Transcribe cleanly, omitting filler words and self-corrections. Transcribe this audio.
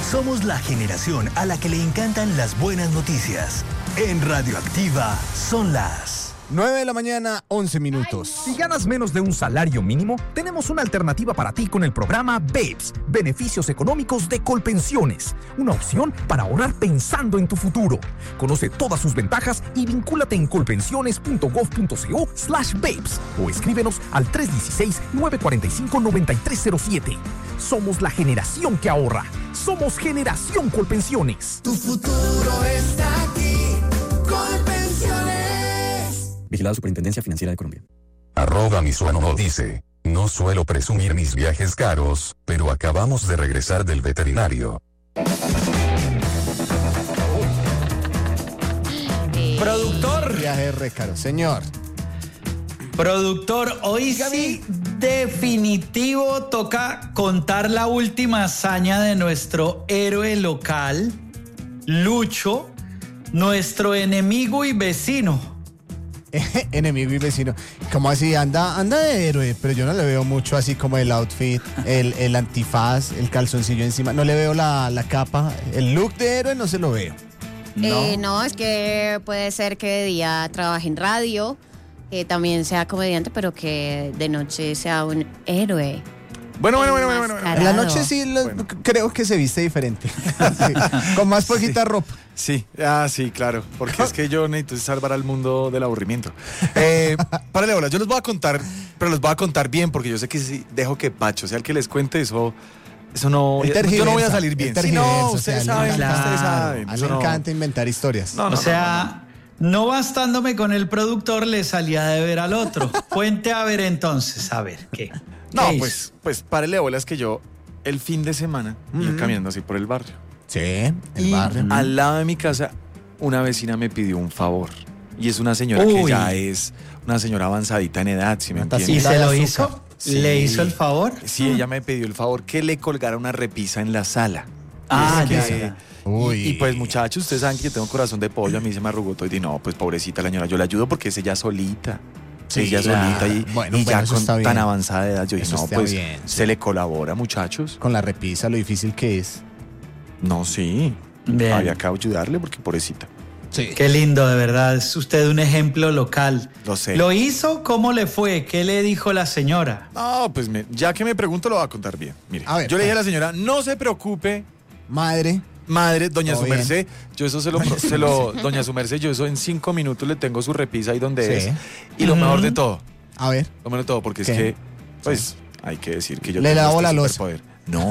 Somos la generación a la que le encantan las buenas noticias. En Radioactiva son las 9:11 a.m. Si ganas menos de un salario mínimo, tenemos una alternativa para ti con el programa BEPS, Beneficios Económicos de Colpensiones. Una opción para ahorrar pensando en tu futuro. Conoce todas sus ventajas y vincúlate en colpensiones.gov.co/BEPS o escríbenos al 316-945-9307. Somos la generación que ahorra. Somos Generación Colpensiones. Tu futuro está aquí. Colpensiones. Vigilado Superintendencia Financiera de Colombia. @misuano dice: no suelo presumir mis viajes caros, pero acabamos de regresar del veterinario. Productor. Viaje re caro, señor. Productor, hoy sí definitivo toca contar la última hazaña de nuestro héroe local, Lucho, nuestro enemigo y vecino. Enemigo y vecino. ¿Cómo así? Anda de héroe, pero yo no le veo mucho así como el outfit, el antifaz, el calzoncillo encima. No le veo la capa. El look de héroe no se lo veo. No, es que puede ser que de día trabaje en radio, que también sea comediante, pero que de noche sea un héroe. Bueno. En la noche sí creo que se viste diferente. Sí, con más poquita ropa. Sí, sí, claro. Porque es que yo necesito salvar al mundo del aburrimiento. Párale bola, yo les voy a contar, pero les voy a contar bien, porque yo sé que si dejo que Pacho sea el que les cuente eso no, yo no voy a salir bien. Sí, no, ustedes saben. A mí me encanta inventar historias. No bastándome con el productor, le salía de ver al otro. Cuente a ver entonces, a ver, ¿qué? No, pues párale bolas que yo el fin de semana iba caminando así por el barrio. Sí, el barrio. Al lado de mi casa, una vecina me pidió un favor. Y es una señora que ya es una señora avanzadita en edad, si me entiendes. ¿Y se lo hizo? Sí. ¿Le hizo el favor? Sí, ella me pidió el favor que le colgara una repisa en la sala. Y pues muchachos, ustedes saben que yo tengo corazón de pollo, a mí se me arrugó todo y dije, no, pues pobrecita la señora, yo la ayudo porque es ella solita. Sí, ella solita y ya con tan avanzada edad. Yo dije, no, pues bien, se le colabora, muchachos. Con la repisa, lo difícil que es. No, sí. Bien. Había que ayudarle porque pobrecita. Sí. Qué lindo, de verdad. Es usted un ejemplo local. Lo sé. ¿Lo hizo? ¿Cómo le fue? ¿Qué le dijo la señora? No, pues ya que me pregunto lo voy a contar bien. Mire, yo le dije a la señora, no se preocupe. Madre, doña Su Merced, yo eso doña Su Merced, yo eso en 5 minutos le tengo su repisa ahí donde es. Y lo mejor de todo. A ver. Lo mejor de todo, porque es que, pues, hay que decir que yo le tengo lavo la superpoder.